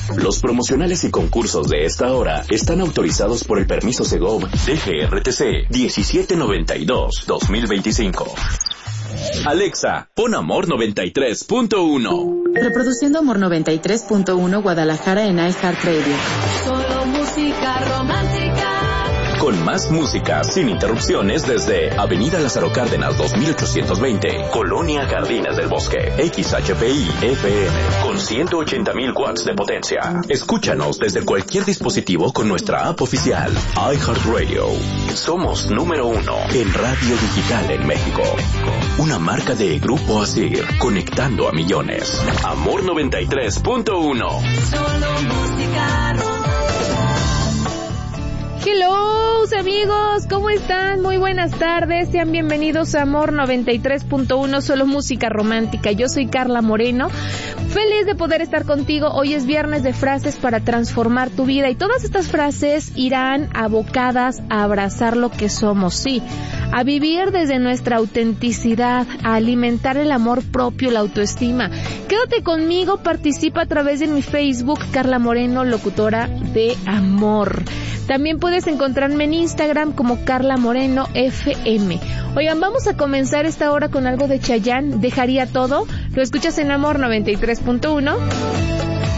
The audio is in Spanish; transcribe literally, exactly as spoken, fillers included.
Los promocionales y concursos de esta hora están autorizados por el permiso Segov D G R T C diecisiete noventa y dos dos mil veinticinco. Alexa, pon Amor noventa y tres punto uno. Reproduciendo Amor noventa y tres punto uno Guadalajara en iHeartRadio. Solo música romántica. Con más música, sin interrupciones, desde Avenida Lázaro Cárdenas dos mil ochocientos veinte, Colonia Jardines del Bosque, X H P I F M, con ciento ochenta mil watts de potencia. Escúchanos desde cualquier dispositivo con nuestra app oficial, iHeartRadio. Somos número uno en radio digital en México. Una marca de Grupo Asir, conectando a millones. Amor noventa y tres punto uno. Solo música romántica. Hello amigos, ¿cómo están? Muy buenas tardes, sean bienvenidos a Amor noventa y tres punto uno, solo música romántica. Yo soy Carla Moreno, feliz de poder estar contigo. Hoy es viernes de frases para transformar tu vida y todas estas frases irán abocadas a abrazar lo que somos, sí, a vivir desde nuestra autenticidad, a alimentar el amor propio, la autoestima. Quédate conmigo, participa a través de mi Facebook, Carla Moreno, locutora de amor. También puedes encontrarme en Instagram como Carla Moreno F M. Oigan, vamos a comenzar esta hora con algo de Chayanne, Dejaría Todo. Lo escuchas en Amor noventa y tres punto uno.